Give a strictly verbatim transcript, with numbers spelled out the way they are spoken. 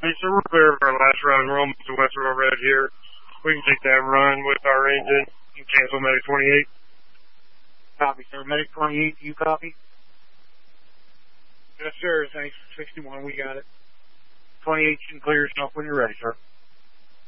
Hey, sir, we're clear of our last run. We're almost to West Road Red here. We can take that run with our engine and cancel Medic twenty-eight. Copy, sir. Medic twenty-eight, you copy? Yes, sir. Thanks. sixty-one, we got it. twenty-eight, you can clear yourself when you're ready, sir.